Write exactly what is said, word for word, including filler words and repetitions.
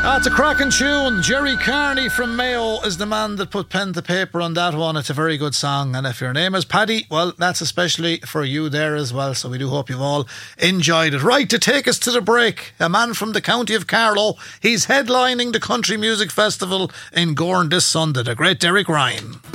Ah, it's a cracking tune. Jerry Carney from Mayo is the man that put pen to paper on that one. It's a very good song, and if your name is Paddy, well, that's especially for you there as well, so we do hope you've all enjoyed it. Right, to take us to the break, a man from the county of Carlow. He's headlining the Country Music Festival in Gorn this Sunday, the great Derek Ryan.